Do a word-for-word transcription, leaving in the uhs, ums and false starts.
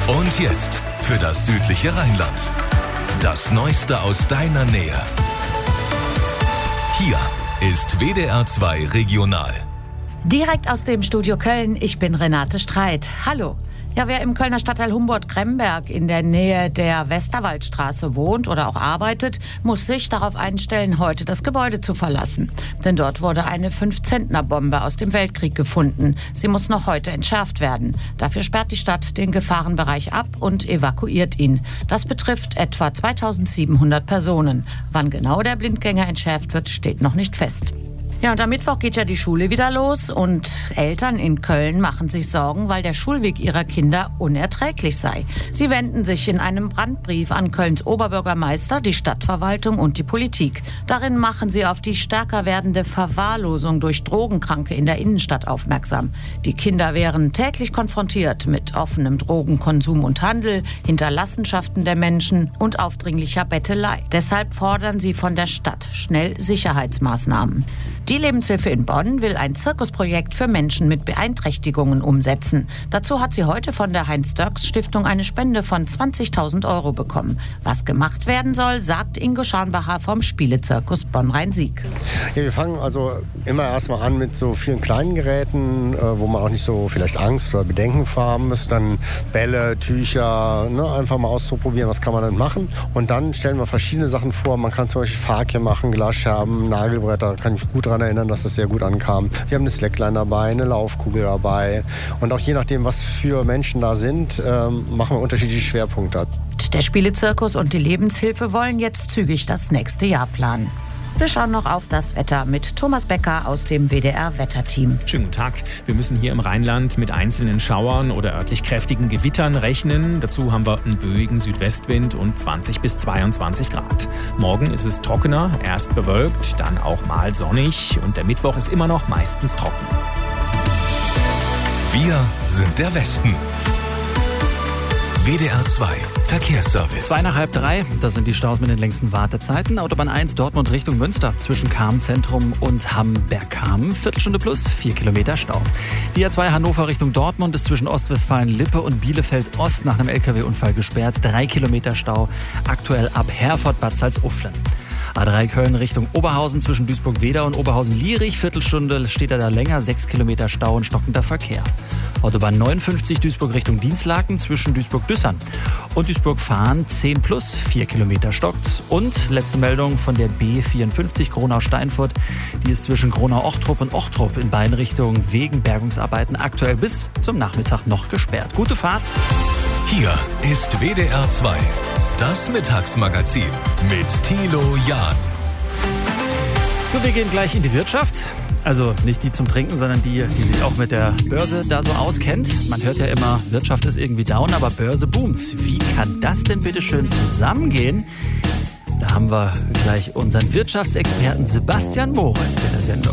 Und jetzt für das südliche Rheinland. Das Neueste aus deiner Nähe. Hier ist W D R zwei Regional. Direkt aus dem Studio Köln, ich bin Renate Streit. Hallo. Ja, wer im Kölner Stadtteil Humboldt-Kremberg in der Nähe der Westerwaldstraße wohnt oder auch arbeitet, muss sich darauf einstellen, heute das Gebäude zu verlassen. Denn dort wurde eine fünf-Zentner-Bombe aus dem Weltkrieg gefunden. Sie muss noch heute entschärft werden. Dafür sperrt die Stadt den Gefahrenbereich ab und evakuiert ihn. Das betrifft etwa zweitausendsiebenhundert Personen. Wann genau der Blindgänger entschärft wird, steht noch nicht fest. Ja, und am Mittwoch geht ja die Schule wieder los und Eltern in Köln machen sich Sorgen, weil der Schulweg ihrer Kinder unerträglich sei. Sie wenden sich in einem Brandbrief an Kölns Oberbürgermeister, die Stadtverwaltung und die Politik. Darin machen sie auf die stärker werdende Verwahrlosung durch Drogenkranke in der Innenstadt aufmerksam. Die Kinder wären täglich konfrontiert mit offenem Drogenkonsum und Handel, Hinterlassenschaften der Menschen und aufdringlicher Bettelei. Deshalb fordern sie von der Stadt schnell Sicherheitsmaßnahmen. Die Lebenshilfe in Bonn will ein Zirkusprojekt für Menschen mit Beeinträchtigungen umsetzen. Dazu hat sie heute von der Heinz-Dörks-Stiftung eine Spende von zwanzigtausend Euro bekommen. Was gemacht werden soll, sagt Ingo Scharnbacher vom Spielezirkus Bonn-Rhein-Sieg. Ja, wir fangen also immer erstmal an mit so vielen kleinen Geräten, wo man auch nicht so vielleicht Angst oder Bedenken vor haben muss. Dann Bälle, Tücher, ne, einfach mal auszuprobieren, was kann man denn machen. Und dann stellen wir verschiedene Sachen vor. Man kann zum Beispiel Fahrkämme machen, Glasscherben, Nagelbretter, kann ich gut daran erinnern, dass das sehr gut ankam. Wir haben eine Slackline dabei, eine Laufkugel dabei. Und auch je nachdem, was für Menschen da sind, ähm, machen wir unterschiedliche Schwerpunkte. Der Spielezirkus und die Lebenshilfe wollen jetzt zügig das nächste Jahr planen. Wir schauen noch auf das Wetter mit Thomas Becker aus dem W D R-Wetterteam. Schönen guten Tag. Wir müssen hier im Rheinland mit einzelnen Schauern oder örtlich kräftigen Gewittern rechnen. Dazu haben wir einen böigen Südwestwind und zwanzig bis zweiundzwanzig Grad. Morgen ist es trockener, erst bewölkt, dann auch mal sonnig und der Mittwoch ist immer noch meistens trocken. Wir sind der Westen. W D R zwei Verkehrsservice. Zwei nach halb drei, das sind die Staus mit den längsten Wartezeiten. Autobahn eins Dortmund Richtung Münster zwischen Cham-Zentrum und Hamm-Bergkamen. Viertelstunde plus, vier Kilometer Stau. Die A zwei Hannover Richtung Dortmund ist zwischen Ostwestfalen-Lippe und Bielefeld-Ost nach einem L K W-Unfall gesperrt. Drei Kilometer Stau, aktuell ab Herford-Bad Salzuflen. A drei Köln Richtung Oberhausen zwischen Duisburg-Wedau und Oberhausen-Lierich. Viertelstunde steht er da länger, sechs Kilometer Stau und stockender Verkehr. Autobahn neunundfünfzig Duisburg Richtung Dienstlaken zwischen Duisburg-Düssern und Duisburg-Fahren zehn plus, vier Kilometer stockt. Und letzte Meldung von der B vierundfünfzig Gronau-Steinfurt. Die ist zwischen Gronau-Ochtrup und Ochtrup in beiden Richtungen wegen Bergungsarbeiten aktuell bis zum Nachmittag noch gesperrt. Gute Fahrt. Hier ist W D R zwei. Das Mittagsmagazin mit Thilo Jahn. So, wir gehen gleich in die Wirtschaft. Also nicht die zum Trinken, sondern die, die sich auch mit der Börse da so auskennt. Man hört ja immer, Wirtschaft ist irgendwie down, aber Börse boomt. Wie kann das denn bitte schön zusammengehen? Da haben wir gleich unseren Wirtschaftsexperten Sebastian Moritz in der Sendung.